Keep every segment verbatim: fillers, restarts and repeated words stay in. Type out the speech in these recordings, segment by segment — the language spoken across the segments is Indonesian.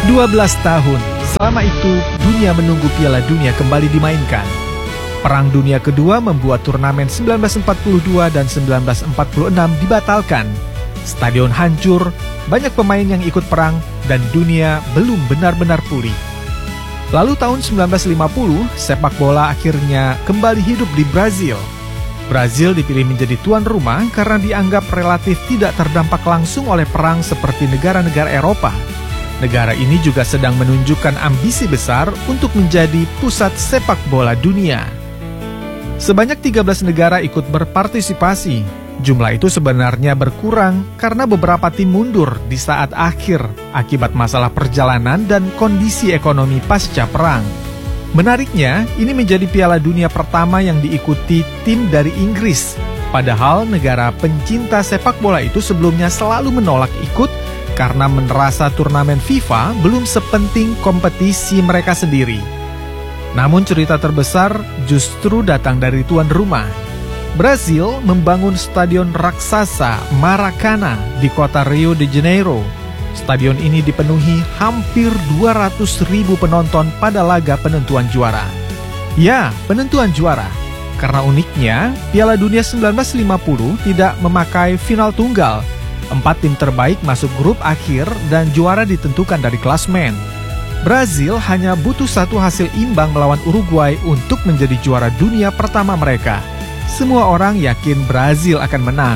dua belas tahun, selama itu dunia menunggu Piala Dunia kembali dimainkan. Perang Dunia Kedua membuat turnamen seribu sembilan ratus empat puluh dua dan seribu sembilan ratus empat puluh enam dibatalkan. Stadion hancur, banyak pemain yang ikut perang, dan dunia belum benar-benar pulih. Lalu tahun seribu sembilan ratus lima puluh, sepak bola akhirnya kembali hidup di Brazil. Brazil dipilih menjadi tuan rumah karena dianggap relatif tidak terdampak langsung oleh perang seperti negara-negara Eropa. Negara ini juga sedang menunjukkan ambisi besar untuk menjadi pusat sepak bola dunia. Sebanyak tiga belas negara ikut berpartisipasi. Jumlah itu sebenarnya berkurang karena beberapa tim mundur di saat akhir akibat masalah perjalanan dan kondisi ekonomi pasca perang. Menariknya, ini menjadi Piala Dunia pertama yang diikuti tim dari Inggris. Padahal negara pencinta sepak bola itu sebelumnya selalu menolak ikut karena merasa turnamen FIFA belum sepenting kompetisi mereka sendiri. Namun cerita terbesar justru datang dari tuan rumah. Brazil membangun stadion raksasa Maracanã di kota Rio de Janeiro. Stadion ini dipenuhi hampir dua ratus ribu penonton pada laga penentuan juara. Ya, penentuan juara. Karena uniknya, Piala Dunia seribu sembilan ratus lima puluh tidak memakai final tunggal. Empat tim terbaik masuk grup akhir dan juara ditentukan dari klasmen. Brazil hanya butuh satu hasil imbang melawan Uruguay untuk menjadi juara dunia pertama mereka. Semua orang yakin Brazil akan menang.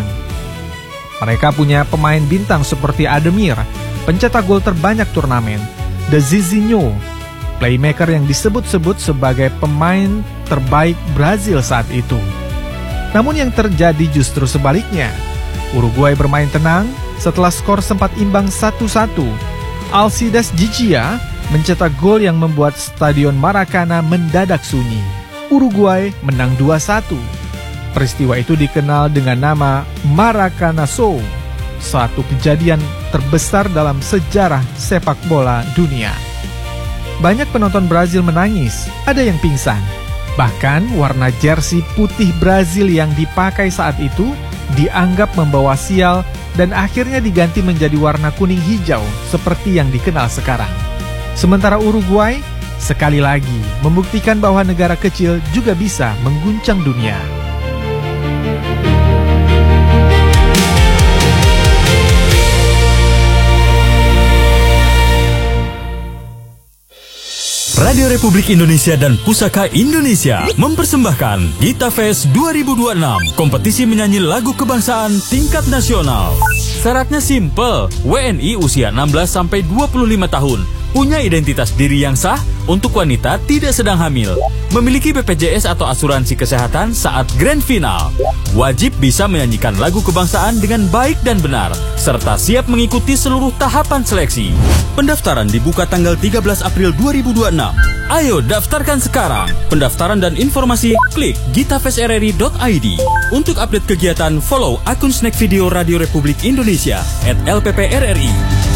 Mereka punya pemain bintang seperti Ademir, pencetak gol terbanyak turnamen, De Zizinho, playmaker yang disebut-sebut sebagai pemain terbaik Brazil saat itu. Namun yang terjadi justru sebaliknya. Uruguay bermain tenang setelah skor sempat imbang satu satu. Alcides Giggia mencetak gol yang membuat stadion Maracanã mendadak sunyi. Uruguay menang dua satu. Peristiwa itu dikenal dengan nama Maracanazo, suatu kejadian terbesar dalam sejarah sepak bola dunia. Banyak penonton Brazil menangis, ada yang pingsan. Bahkan warna jersey putih Brazil yang dipakai saat itu dianggap membawa sial dan akhirnya diganti menjadi warna kuning hijau seperti yang dikenal sekarang. Sementara Uruguay, sekali lagi, membuktikan bahwa negara kecil juga bisa mengguncang dunia. Radio Republik Indonesia dan Pusaka Indonesia mempersembahkan Gita Fest dua ribu dua puluh enam, kompetisi menyanyi lagu kebangsaan tingkat nasional. Syaratnya simple, W N I usia enam belas sampai dua puluh lima tahun, punya identitas diri yang sah, untuk wanita tidak sedang hamil, memiliki B P J S atau asuransi kesehatan saat grand final, wajib bisa menyanyikan lagu kebangsaan dengan baik dan benar, serta siap mengikuti seluruh tahapan seleksi. Pendaftaran dibuka tanggal tiga belas April dua ribu dua puluh enam. Ayo daftarkan sekarang. Pendaftaran dan informasi klik gitafest r r i dot i d. Untuk update kegiatan, follow akun Snack Video Radio Republik Indonesia at L P P R R I.